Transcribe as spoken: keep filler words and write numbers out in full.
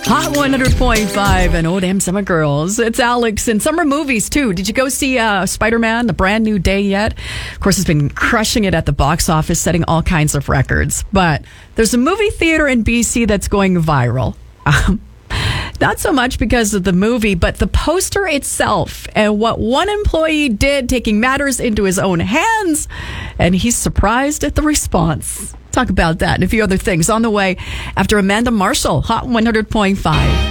Hot one hundred point five and oh damn summer girls. It's Alex and summer movies too. Did you go see uh, Spider-Man, The Brand New Day yet? Of course, it's been crushing it at the box office, setting all kinds of records. But there's a movie theater in B C that's going viral. Um, not so much because of the movie, but the poster itself and what one employee did, taking matters into his own hands. And he's surprised at the response. Talk about that and a few other things on the way after Amanda Marshall, Hot one hundred point five.